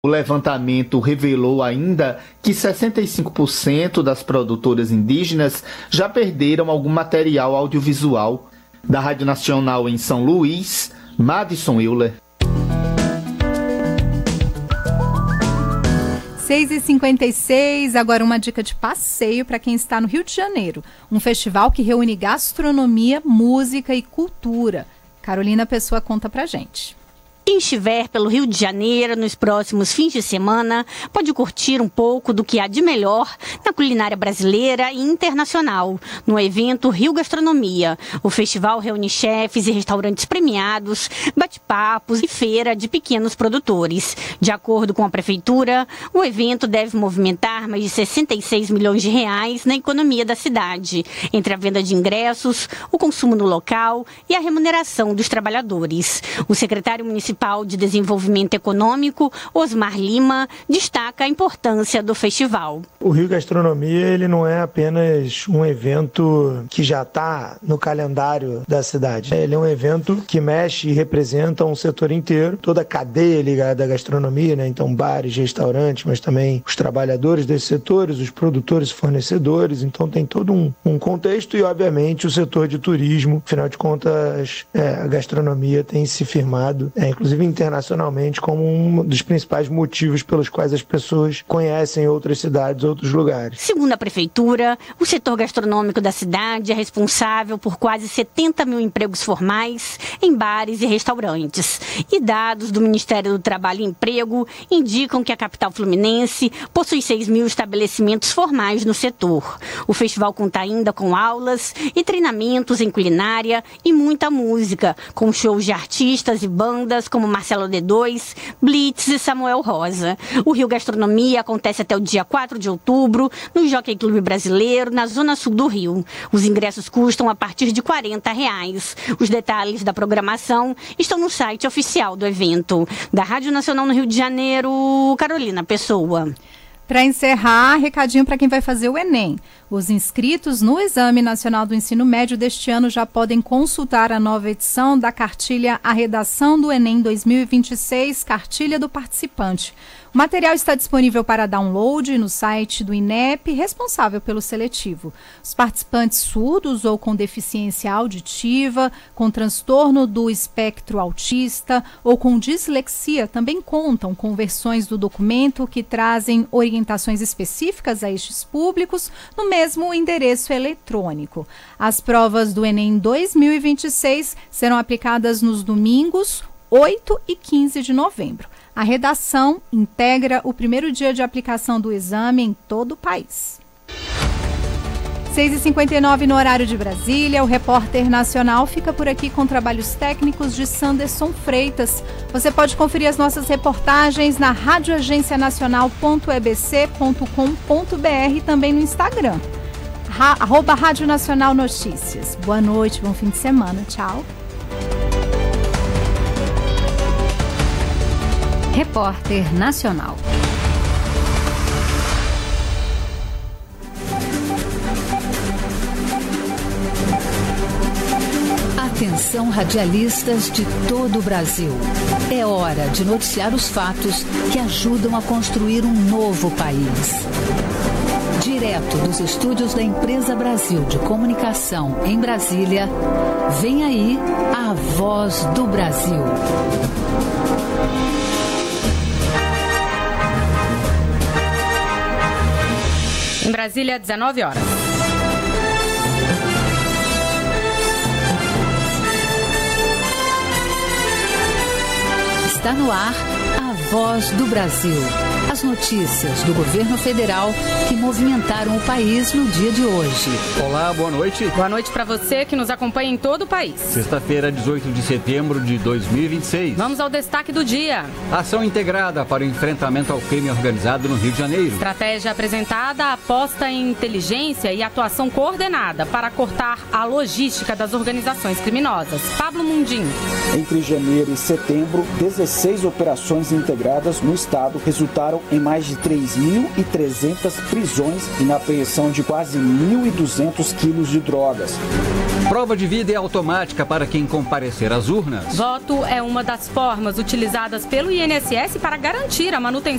O levantamento revelou ainda que 65% das produtoras indígenas já perderam algum material audiovisual. Da Rádio Nacional em São Luís, Madison Euler. 6h56, agora uma dica de passeio para quem está no Rio de Janeiro. Um festival que reúne gastronomia, música e cultura. Carolina Pessoa conta pra gente. Quem estiver pelo Rio de Janeiro nos próximos fins de semana pode curtir um pouco do que há de melhor na culinária brasileira e internacional no evento Rio Gastronomia. O festival reúne chefes e restaurantes premiados, bate-papos e feira de pequenos produtores. De acordo com a prefeitura, o evento deve movimentar mais de 66 milhões de reais na economia da cidade, entre a venda de ingressos, o consumo no local e a remuneração dos trabalhadores. O secretário municipal de Desenvolvimento Econômico, Osmar Lima, destaca a importância do festival. O Rio Gastronomia ele não é apenas um evento que já está no calendário da cidade. Ele é um evento que mexe e representa um setor inteiro, toda a cadeia ligada à gastronomia, né? Então bares, restaurantes, mas também os trabalhadores desses setores, os produtores e fornecedores. Então tem todo um contexto e, obviamente, o setor de turismo. Afinal de contas, a gastronomia tem se firmado, inclusive internacionalmente, como um dos principais motivos pelos quais as pessoas conhecem outras cidades, outros lugares. Segundo a prefeitura, o setor gastronômico da cidade é responsável por quase 70 mil empregos formais em bares e restaurantes. E dados do Ministério do Trabalho e Emprego indicam que a capital fluminense possui 6 mil estabelecimentos formais no setor. O festival conta ainda com aulas e treinamentos em culinária e muita música, com shows de artistas e bandas como Marcelo D2, Blitz e Samuel Rosa. O Rio Gastronomia acontece até o dia 4 de outubro no Jockey Clube Brasileiro, na Zona Sul do Rio. Os ingressos custam a partir de R$40. Os detalhes da programação estão no site oficial do evento. Da Rádio Nacional no Rio de Janeiro, Carolina Pessoa. Para encerrar, recadinho para quem vai fazer o Enem. Os inscritos no Exame Nacional do Ensino Médio deste ano já podem consultar a nova edição da cartilha A Redação do Enem 2026, Cartilha do Participante. O material está disponível para download no site do INEP, responsável pelo seletivo. Os participantes surdos ou com deficiência auditiva, com transtorno do espectro autista ou com dislexia também contam com versões do documento que trazem orientações específicas a estes públicos no mesmo endereço eletrônico. As provas do Enem 2026 serão aplicadas nos domingos 8 e 15 de novembro. A redação integra o primeiro dia de aplicação do exame em todo o país. 6h59 no horário de Brasília, o Repórter Nacional fica por aqui com trabalhos técnicos de Sanderson Freitas. Você pode conferir as nossas reportagens na radioagencianacional.ebc.com.br e também no Instagram, @Rádio Nacional Notícias. Boa noite, bom fim de semana, tchau. Repórter Nacional. Atenção, radialistas de todo o Brasil. É hora de noticiar os fatos que ajudam a construir um novo país. Direto dos estúdios da Empresa Brasil de Comunicação em Brasília, vem aí a Voz do Brasil. Em Brasília, 19 horas. Está no ar a Voz do Brasil. As notícias do governo federal que movimentaram o país no dia de hoje. Olá, boa noite. Boa noite para você que nos acompanha em todo o país. Sexta-feira, 18 de setembro de 2026. Vamos ao destaque do dia. Ação integrada para o enfrentamento ao crime organizado no Rio de Janeiro. Estratégia apresentada aposta em inteligência e atuação coordenada para cortar a logística das organizações criminosas. Pablo Mundim. Entre janeiro e setembro, 16 operações integradas no estado resultaram em mais de 3.300 prisões e na apreensão de quase 1.200 quilos de drogas. Prova de vida é automática para quem comparecer às urnas. Voto é uma das formas utilizadas pelo INSS para garantir a manutenção